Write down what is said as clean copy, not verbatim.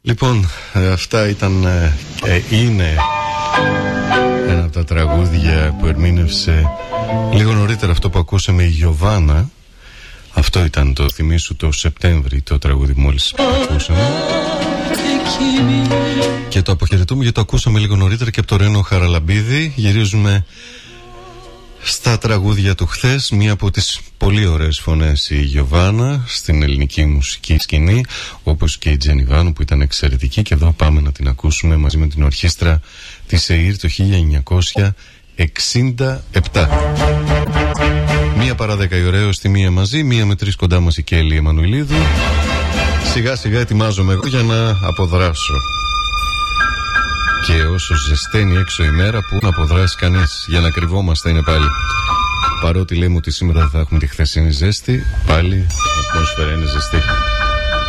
Λοιπόν, αυτά ήταν είναι ένα από τα τραγούδια που ερμήνευσε λίγο νωρίτερα αυτό που ακούσαμε, η Γιωβάνα. Αυτό ήταν το θυμίσου το Σεπτέμβρη, το τραγούδι που μόλις ακούσαμε. Και το αποχαιρετούμε γιατί το ακούσαμε λίγο νωρίτερα και από το Ρένο Χαραλαμπίδη. Γυρίζουμε στα τραγούδια του χθες. Μία από τις πολύ ωραίες φωνές, η Γιωβάνα, στην ελληνική μουσική σκηνή, όπως και η Τζένι Βάνου που ήταν εξαιρετική. Και εδώ πάμε να την ακούσουμε μαζί με την ορχήστρα της ΕΙΡ το 1967. Μία παρά 10 η ώρα στη μία μαζί, μία με 3 κοντά μας η Κέλλη Εμμανουηλίδου. Σιγά σιγά ετοιμάζομαι εγώ για να αποδράσω. Και όσο ζεσταίνει έξω η μέρα, που να αποδράσει κανείς, για να κρυβόμαστε είναι πάλι. Παρότι λέμε ότι σήμερα θα έχουμε τη χθεσινή ζέστη, πάλι η ατμόσφαιρα είναι ζεστή.